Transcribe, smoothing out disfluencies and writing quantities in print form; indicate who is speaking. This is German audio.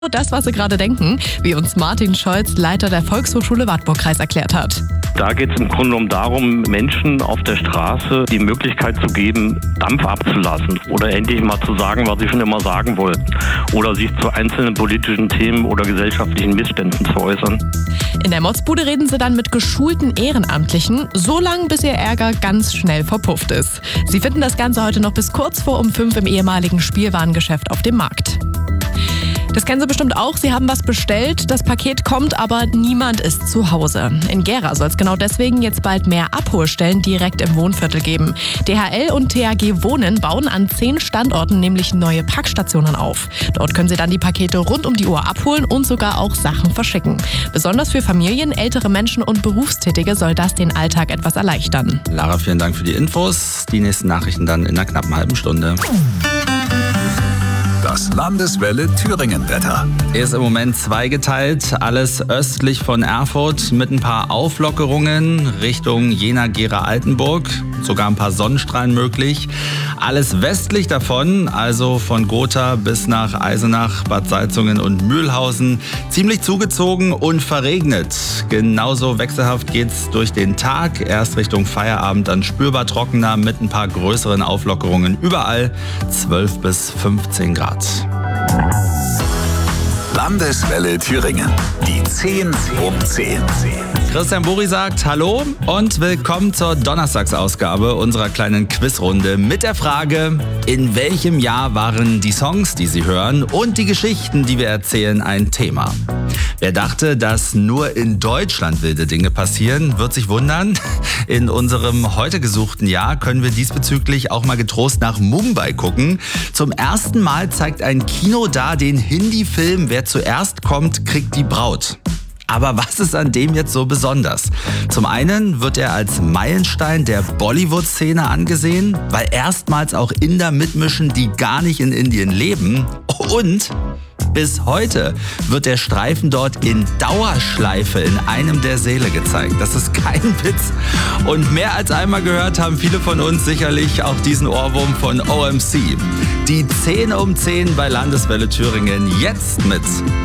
Speaker 1: Das, was Sie gerade denken, wie uns Martin Scholz, Leiter der Volkshochschule Wartburg-Kreis, erklärt hat.
Speaker 2: Da geht es im Grunde genommen darum, Menschen auf der Straße die Möglichkeit zu geben, Dampf abzulassen oder endlich mal zu sagen, was sie schon immer sagen wollten oder sich zu einzelnen politischen Themen oder gesellschaftlichen Missständen zu äußern.
Speaker 1: In der Motzbude reden sie dann mit geschulten Ehrenamtlichen, so lange bis ihr Ärger ganz schnell verpufft ist. Sie finden das Ganze heute noch bis kurz vor 5 im ehemaligen Spielwarengeschäft auf dem Markt. Das kennen Sie bestimmt auch. Sie haben was bestellt, das Paket kommt, aber niemand ist zu Hause. In Gera soll es genau deswegen jetzt bald mehr Abholstellen direkt im Wohnviertel geben. DHL und THG Wohnen bauen an 10 Standorten nämlich neue Packstationen auf. Dort können Sie dann die Pakete rund um die Uhr abholen und sogar auch Sachen verschicken. Besonders für Familien, ältere Menschen und Berufstätige soll das den Alltag etwas erleichtern.
Speaker 3: Lara, vielen Dank für die Infos. Die nächsten Nachrichten dann in einer knappen halben Stunde.
Speaker 4: Das Landeswelle Thüringen-Wetter.
Speaker 3: Ist im Moment zweigeteilt. Alles östlich von Erfurt mit ein paar Auflockerungen Richtung Jena, Gera, Altenburg. Sogar ein paar Sonnenstrahlen möglich. Alles westlich davon, also von Gotha bis nach Eisenach, Bad Salzungen und Mühlhausen, ziemlich zugezogen und verregnet. Genauso wechselhaft geht's durch den Tag. Erst Richtung Feierabend dann spürbar trockener mit ein paar größeren Auflockerungen. Überall 12 bis 15 Grad.
Speaker 4: Landeswelle Thüringen. Die 10 um 10.
Speaker 3: Christian Buri sagt Hallo und willkommen zur Donnerstagsausgabe unserer kleinen Quizrunde mit der Frage: In welchem Jahr waren die Songs, die Sie hören, und die Geschichten, die wir erzählen, ein Thema? Wer dachte, dass nur in Deutschland wilde Dinge passieren, wird sich wundern. In unserem heute gesuchten Jahr können wir diesbezüglich auch mal getrost nach Mumbai gucken. Zum ersten Mal zeigt ein Kino da den Hindi-Film Wer zuerst kommt, kriegt die Braut. Aber was ist an dem jetzt so besonders? Zum einen wird er als Meilenstein der Bollywood-Szene angesehen, weil erstmals auch Inder mitmischen, die gar nicht in Indien leben. Und bis heute wird der Streifen dort in Dauerschleife in einem der Säle gezeigt. Das ist kein Witz. Und mehr als einmal gehört haben viele von uns sicherlich auch diesen Ohrwurm von OMC. Die 10 um 10 bei Landeswelle Thüringen jetzt mit